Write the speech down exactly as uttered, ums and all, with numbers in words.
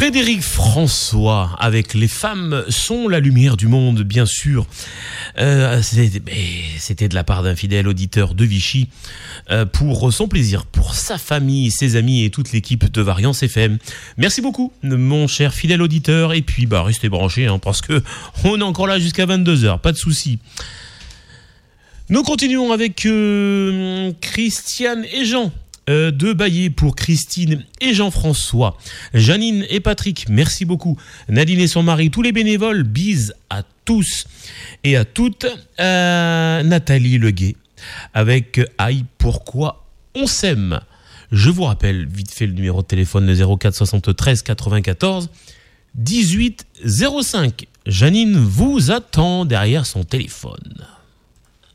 Frédéric François, avec Les femmes sont la lumière du monde, bien sûr. Euh, c'était, c'était de la part d'un fidèle auditeur de Vichy euh, pour son plaisir, pour sa famille, ses amis et toute l'équipe de Variance F M. Merci beaucoup, mon cher fidèle auditeur. Et puis, bah, restez branchés, hein, parce que on est encore là jusqu'à vingt-deux heures, pas de souci. Nous continuons avec euh, Christiane et Jean. Euh, de Baillé pour Christine et Jean-François, Janine et Patrick, merci beaucoup, Nadine et son mari, tous les bénévoles, bise à tous et à toutes, euh, Nathalie Leguet avec Aïe, pourquoi on s'aime. Je vous rappelle vite fait le numéro de téléphone, le zéro quatre soixante-treize quatre-vingt-quatorze dix-huit zéro cinq. Janine vous attend derrière son téléphone.